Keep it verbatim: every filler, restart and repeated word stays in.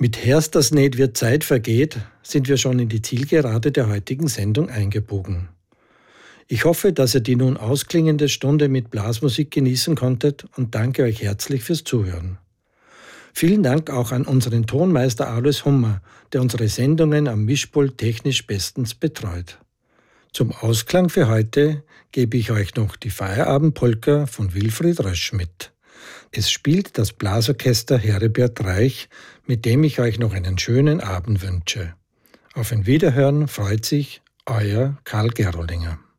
Mit Herst das nicht wird Zeit vergeht, sind wir schon in die Zielgerade der heutigen Sendung eingebogen. Ich hoffe, dass ihr die nun ausklingende Stunde mit Blasmusik genießen konntet und danke euch herzlich fürs Zuhören. Vielen Dank auch an unseren Tonmeister Alois Hummer, der unsere Sendungen am Mischpult technisch bestens betreut. Zum Ausklang für heute gebe ich euch noch die Feierabendpolka von Wilfried Rösch mit. Es spielt das Blasorchester Heribert Reich, mit dem ich euch noch einen schönen Abend wünsche. Auf ein Wiederhören freut sich euer Karl Gerolinger.